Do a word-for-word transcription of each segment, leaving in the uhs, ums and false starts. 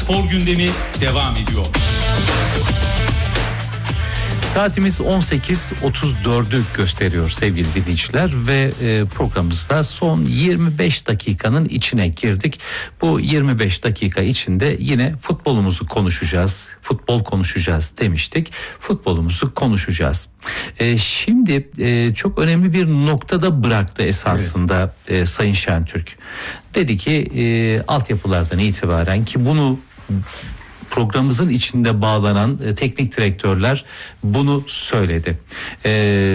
spor gündemi devam ediyor. Saatimiz on sekiz otuz dördü gösteriyor sevgili dinleyiciler ve e, programımızda son yirmi beş dakikanın içine girdik. Bu yirmi beş dakika içinde yine futbolumuzu konuşacağız, futbol konuşacağız demiştik. Futbolumuzu konuşacağız. E, şimdi e, çok önemli bir noktada bıraktı esasında evet. e, Sayın Şentürk. Dedi ki e, altyapılardan itibaren ki bunu programımızın içinde bağlanan e, teknik direktörler bunu söyledi. E,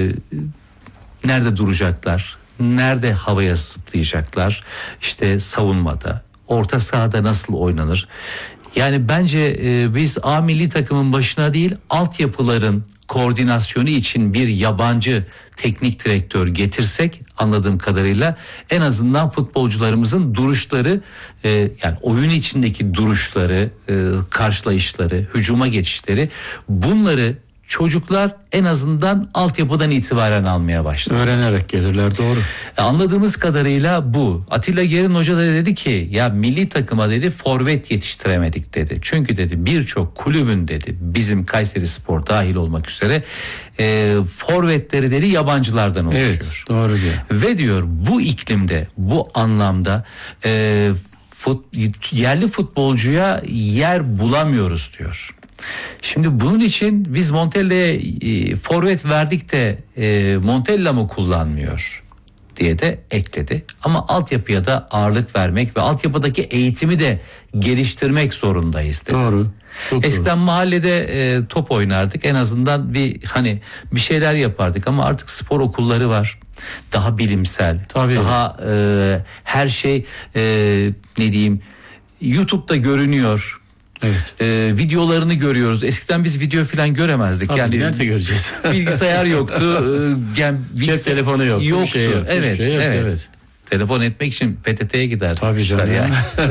nerede duracaklar? Nerede havaya zıplayacaklar? İşte savunmada, orta sahada nasıl oynanır? Yani bence e, biz A milli takımın başına değil, altyapıların koordinasyonu için bir yabancı teknik direktör getirsek, anladığım kadarıyla en azından futbolcularımızın duruşları, e, yani oyun içindeki duruşları, e, karşılayışları, hücuma geçişleri, bunları çocuklar en azından altyapıdan itibaren almaya başladı. Öğrenerek gelirler, doğru. Anladığımız kadarıyla bu. Atilla Gerin Hoca da dedi ki ya milli takıma dedi forvet yetiştiremedik dedi. Çünkü dedi birçok kulübün dedi bizim Kayserispor dahil olmak üzere e, forvetleri dedi yabancılardan oluşuyor. Evet, doğru diyor. Ve diyor bu iklimde, bu anlamda e, fut, yerli futbolcuya yer bulamıyoruz diyor. Şimdi bunun için biz Montella'ya e, forvet verdik de e, Montella mı kullanmıyor diye de ekledi. Ama altyapıya da ağırlık vermek ve altyapıdaki eğitimi de geliştirmek zorundayız dedi. Doğru. Çok Eskiden doğru. mahallede e, top oynardık, en azından bir hani bir şeyler yapardık ama artık spor okulları var. Daha bilimsel, Tabii. daha e, her şey e, ne diyeyim YouTube'da görünüyor. Evet. Ee, videolarını görüyoruz. Eskiden biz video falan göremezdik. Tabii, yani nerede göreceğiz? Bilgisayar yoktu. Ee, yani Cep telefonu yoktu. Yoktu. Şey yoktu, evet, şey yoktu, evet. evet. Telefon etmek için P T T'ye giderdik. Tabii canım. Yani.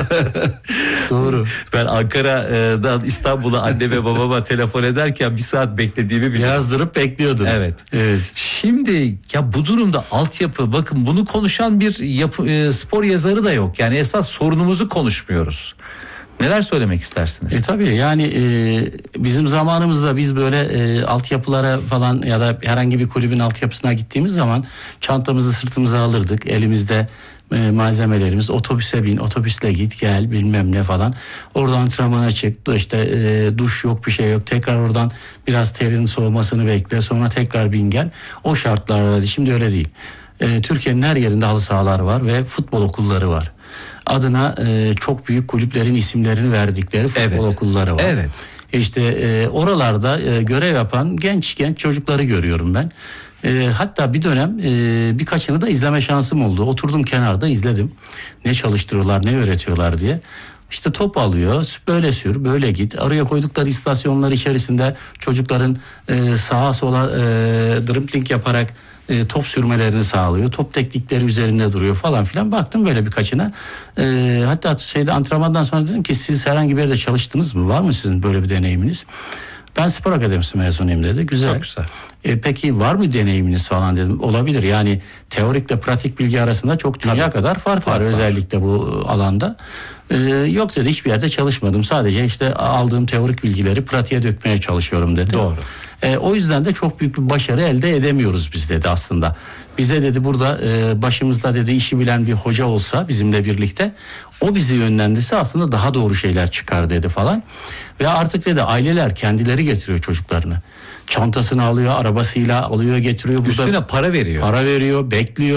Doğru. Ben Ankara'dan İstanbul'a anneme babama telefon ederken bir saat beklediğimi biliyorum. Yazdırıp bekliyordun. Evet. Evet. Şimdi ya bu durumda altyapı, bakın bunu konuşan bir yapı, e, spor yazarı da yok. Yani esas sorunumuzu konuşmuyoruz. Neler söylemek istersiniz? E tabii yani e, bizim zamanımızda biz böyle e, altyapılara falan ya da herhangi bir kulübün altyapısına gittiğimiz zaman çantamızı sırtımıza alırdık. Elimizde e, malzemelerimiz, otobüse bin, otobüsle git gel bilmem ne falan. Oradan antrenmana çık, işte e, duş yok, bir şey yok. Tekrar oradan biraz terin soğumasını bekle, sonra tekrar bin gel. O şartlarda şimdi öyle değil. E, Türkiye'nin her yerinde halı sahalar var ve futbol okulları var. Adına e, çok büyük kulüplerin isimlerini verdikleri futbol evet. okulları var. Evet. İşte e, oralarda e, görev yapan genç genç çocukları görüyorum ben. E, hatta bir dönem e, birkaçını da izleme şansım oldu. Oturdum kenarda izledim. Ne çalıştırıyorlar, ne öğretiyorlar diye. İşte top alıyor, böyle sür, böyle git. Araya koydukları istasyonlar içerisinde çocukların e, sağa sola e, dribbling yaparak E, top sürmelerini sağlıyor. Top teknikleri üzerinde duruyor falan filan. Baktım böyle birkaçına. E, hatta şeyde antrenmandan sonra dedim ki siz herhangi bir yerde çalıştınız mı? Var mı sizin böyle bir deneyiminiz? Ben spor akademisi mezunuyum dedi. Güzel. Çok güzel. E, peki var mı deneyiminiz falan dedim. Olabilir. Yani teorikle pratik bilgi arasında çok dünya Tabii. kadar fark, fark var, var özellikle bu alanda. E, yok dedi, hiçbir yerde çalışmadım. Sadece işte aldığım teorik bilgileri pratiğe dökmeye çalışıyorum dedi. Doğru. E, o yüzden de çok büyük bir başarı elde edemiyoruz biz dedi aslında. Bize dedi burada e, başımızda dedi işi bilen bir hoca olsa bizimle birlikte, o bizi yönlendirse aslında daha doğru şeyler çıkar dedi falan. Ve artık dedi aileler kendileri getiriyor çocuklarını. Çantasını alıyor, arabasıyla alıyor, getiriyor. Üstüne Burada para veriyor. Para veriyor, bekliyor.